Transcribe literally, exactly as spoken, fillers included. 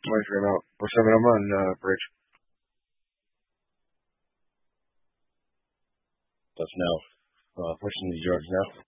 twenty-three I'm out. Or seven I'm on, uh, bridge. That's now. Uh, pushing the yards now.